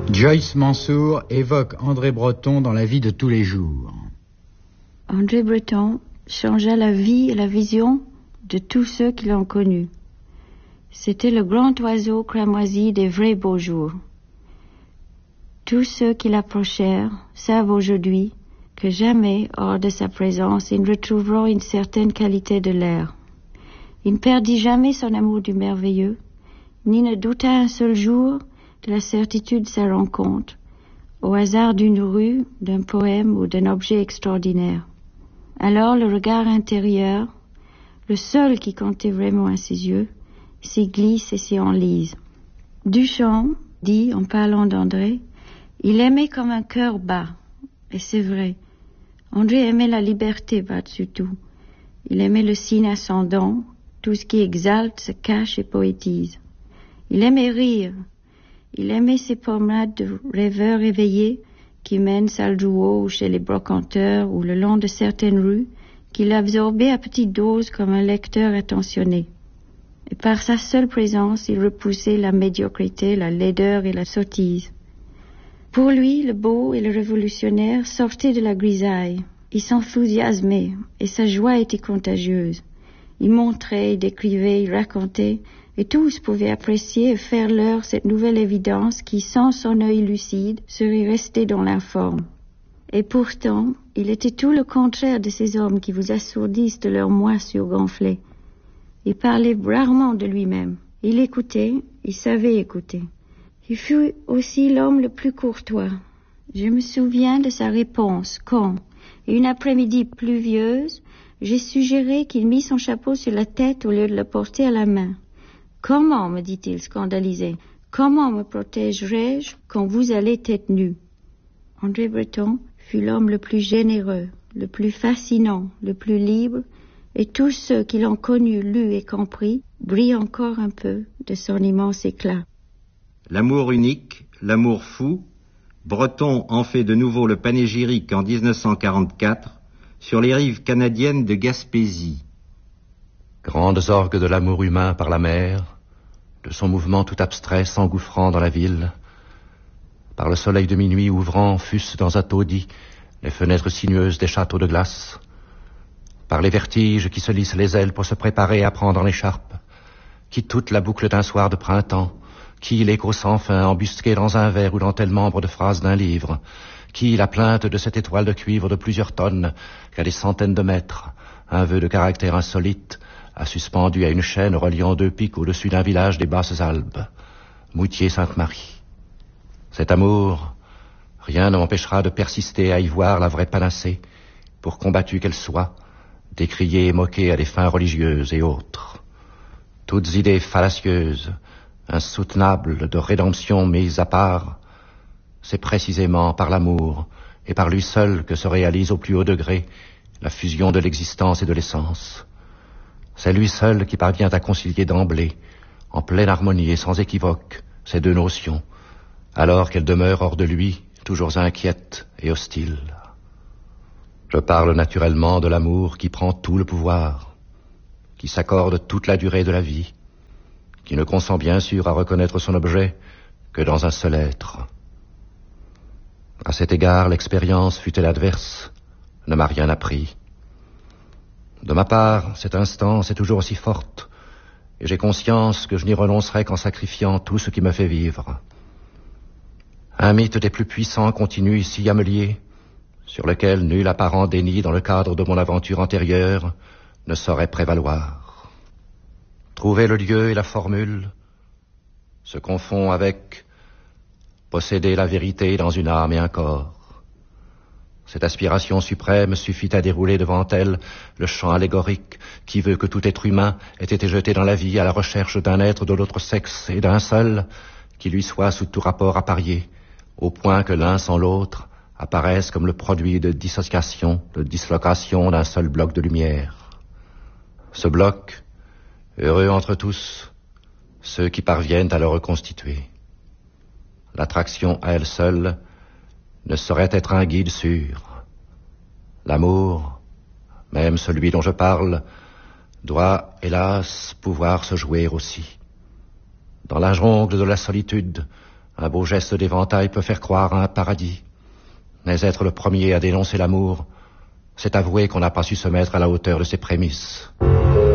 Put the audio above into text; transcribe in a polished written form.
Joyce Mansour évoque André Breton dans la vie de tous les jours. André Breton changea la vie et la vision de tous ceux qui l'ont connu. C'était le grand oiseau cramoisi des vrais beaux jours. Tous ceux qui l'approchèrent savent aujourd'hui que jamais, hors de sa présence, ils ne retrouveront une certaine qualité de l'air. Il ne perdit jamais son amour du merveilleux, ni ne douta un seul jour de la certitude de sa rencontre, au hasard d'une rue, d'un poème ou d'un objet extraordinaire. Alors le regard intérieur, le seul qui comptait vraiment à ses yeux, s'y glisse et s'y enlise. Duchamp dit, en parlant d'André, il aimait comme un cœur bat, et c'est vrai. André aimait la liberté par-dessus tout. Il aimait le signe ascendant, tout ce qui exalte, se cache et poétise. Il aimait rire. Il aimait ces promenades de rêveurs éveillés qui mènent salle Drouot ou chez les brocanteurs ou le long de certaines rues qu'il absorbait à petite dose comme un lecteur attentionné. Et par sa seule présence, il repoussait la médiocrité, la laideur et la sottise. Pour lui, le beau et le révolutionnaire sortaient de la grisaille. Il s'enthousiasmait et sa joie était contagieuse. Il montrait, il décrivait, il racontait, et tous pouvaient apprécier et faire leur cette nouvelle évidence qui, sans son œil lucide, serait restée dans l'informe. Et pourtant, il était tout le contraire de ces hommes qui vous assourdissent de leur moi surgonflé. Il parlait rarement de lui-même. Il écoutait, il savait écouter. Il fut aussi l'homme le plus courtois. Je me souviens de sa réponse quand, une après-midi pluvieuse, j'ai suggéré qu'il mît son chapeau sur la tête au lieu de le porter à la main. « Comment, me dit-il scandalisé, comment me protégerai-je quand vous allez tête nue ?» André Breton fut l'homme le plus généreux, le plus fascinant, le plus libre, et tous ceux qui l'ont connu, lu et compris, brillent encore un peu de son immense éclat. L'amour unique, l'amour fou, Breton en fait de nouveau le panégyrique en 1944 sur les rives canadiennes de Gaspésie. Grandes orgues de l'amour humain par la mer, de son mouvement tout abstrait s'engouffrant dans la ville, par le soleil de minuit ouvrant, fût-ce dans un taudis, les fenêtres sinueuses des châteaux de glace, par les vertiges qui se lissent les ailes pour se préparer à prendre en écharpe, qui toute la boucle d'un soir de printemps, qui l'écho sans fin embusqué dans un vers ou dans tel membre de phrase d'un livre, qui la plainte de cette étoile de cuivre de plusieurs tonnes, qu'à des centaines de mètres, un vœu de caractère insolite, a suspendu à une chaîne reliant deux pics au-dessus d'un village des Basses-Alpes, Moutier-Sainte-Marie. Cet amour, rien ne m'empêchera de persister à y voir la vraie panacée, pour combattue qu'elle soit, décriée et moquée à des fins religieuses et autres. Toutes idées fallacieuses, insoutenables de rédemption mises à part, c'est précisément par l'amour et par lui seul que se réalise au plus haut degré la fusion de l'existence et de l'essence. C'est lui seul qui parvient à concilier d'emblée, en pleine harmonie et sans équivoque, ces deux notions, alors qu'elles demeurent hors de lui, toujours inquiètes et hostiles. Je parle naturellement de l'amour qui prend tout le pouvoir, qui s'accorde toute la durée de la vie, qui ne consent bien sûr à reconnaître son objet que dans un seul être. À cet égard, l'expérience, fût-elle adverse, ne m'a rien appris. De ma part, cette instance est toujours aussi forte, et j'ai conscience que je n'y renoncerai qu'en sacrifiant tout ce qui me fait vivre. Un mythe des plus puissants continue ici à me lier, sur lequel nul apparent déni dans le cadre de mon aventure antérieure ne saurait prévaloir. Trouver le lieu et la formule se confond avec posséder la vérité dans une âme et un corps. Cette aspiration suprême suffit à dérouler devant elle le champ allégorique qui veut que tout être humain ait été jeté dans la vie à la recherche d'un être de l'autre sexe et d'un seul qui lui soit sous tout rapport apparié, au point que l'un sans l'autre apparaissent comme le produit de dissociation, de dislocation d'un seul bloc de lumière. Ce bloc, heureux entre tous, ceux qui parviennent à le reconstituer. L'attraction à elle seule ne saurait être un guide sûr. L'amour, même celui dont je parle, doit, hélas, pouvoir se jouer aussi. Dans la jungle de la solitude, Un beau geste d'éventail peut faire croire à un paradis. Mais être le premier à dénoncer l'amour, c'est avouer qu'on n'a pas su se mettre à la hauteur de ses prémices.